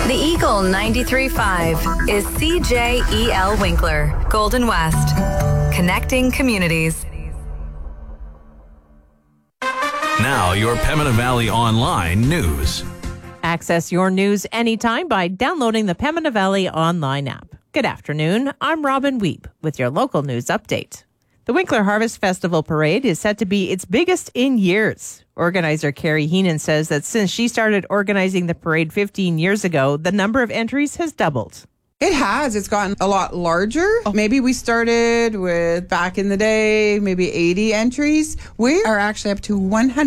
The Eagle 93.5 is CJEL Winkler, Golden West, connecting communities. Now, your Pembina Valley Online news. Access your news anytime by downloading the Pembina Valley Online app. Good afternoon. I'm Robin Weep with your local news update. The Winkler Harvest Festival Parade is set to be its biggest in years. Organizer Carrie Heenan says that since she started organizing the parade 15 years ago, the number of entries has doubled. It has. It's gotten a lot larger. Maybe we started with, back in the day, maybe 80 entries. We are actually up to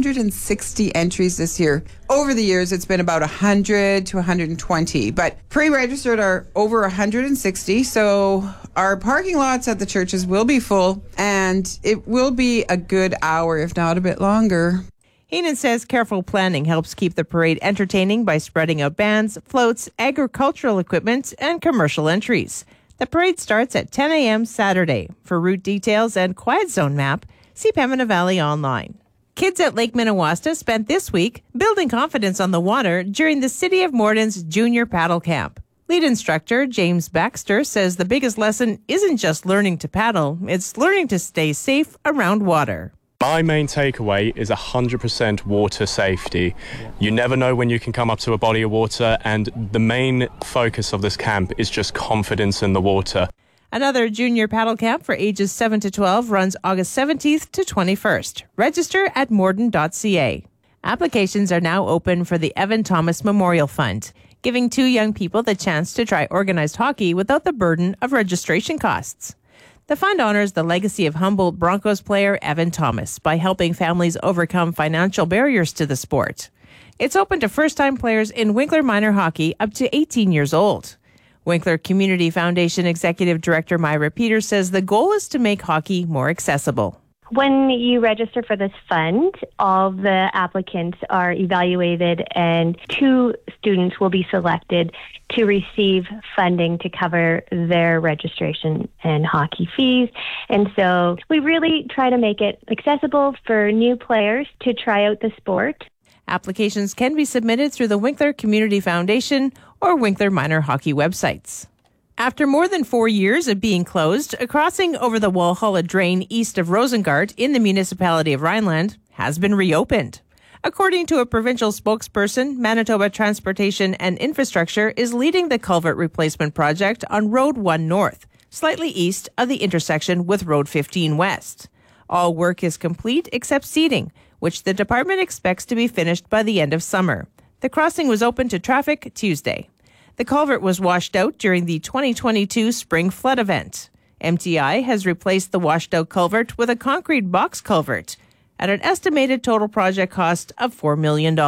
160 entries this year. Over the years, it's been about 100 to 120, but pre-registered are over 160. So our parking lots at the churches will be full, and it will be a good hour, if not a bit longer. Heenan says careful planning helps keep the parade entertaining by spreading out bands, floats, agricultural equipment, and commercial entries. The parade starts at 10 a.m. Saturday. For route details and quiet zone map, see Pembina Valley Online. Kids at Lake Minnewaska spent this week building confidence on the water during the City of Morden's Junior Paddle Camp. Lead instructor James Baxter says the biggest lesson isn't just learning to paddle, it's learning to stay safe around water. My main takeaway is 100% water safety. You never know when you can come up to a body of water, and the main focus of this camp is just confidence in the water. Another junior paddle camp for ages 7 to 12 runs August 17th to 21st. Register at morden.ca. Applications are now open for the Evan Thomas Memorial Fund, giving 2 young people the chance to try organized hockey without the burden of registration costs. The fund honors the legacy of Humboldt Broncos player Evan Thomas by helping families overcome financial barriers to the sport. It's open to first-time players in Winkler minor hockey up to 18 years old. Winkler Community Foundation Executive Director Myra Peters says the goal is to make hockey more accessible. When you register for this fund, all the applicants are evaluated and 2 students will be selected to receive funding to cover their registration and hockey fees. And so we really try to make it accessible for new players to try out the sport. Applications can be submitted through the Winkler Community Foundation or Winkler Minor Hockey websites. After more than 4 years of being closed, a crossing over the Walhalla Drain east of Rosengart in the municipality of Rhineland has been reopened. According to a provincial spokesperson, Manitoba Transportation and Infrastructure is leading the culvert replacement project on Road 1 North, slightly east of the intersection with Road 15 West. All work is complete except seeding, which the department expects to be finished by the end of summer. The crossing was open to traffic Tuesday. The culvert was washed out during the 2022 spring flood event. MTI has replaced the washed-out culvert with a concrete box culvert at an estimated total project cost of $4 million.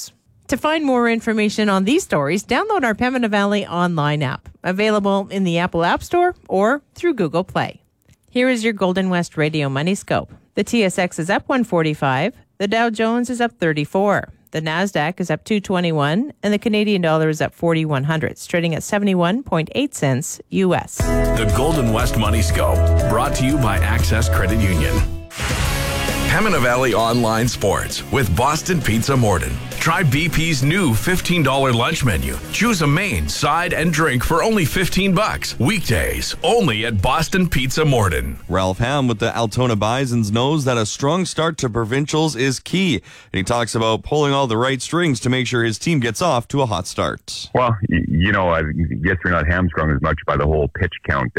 To find more information on these stories, download our Pembina Valley Online app, available in the Apple App Store or through Google Play. Here is your Golden West Radio Money Scope. The TSX is up 145, the Dow Jones is up 34. The NASDAQ is up 221, and the Canadian dollar is up 41 hundredths, trading at 71.8 cents U.S. The Golden West Money Scope, brought to you by Access Credit Union. Pembina Valley Online Sports with Boston Pizza Morden. Try BP's new $15 lunch menu. Choose a main, side, and drink for only $15. Weekdays, only at Boston Pizza Morden. Ralph Ham with the Altona Bisons knows that a strong start to provincials is key. And he talks about pulling all the right strings to make sure his team gets off to a hot start. Well, I guess you're not hamstrung as much by the whole pitch count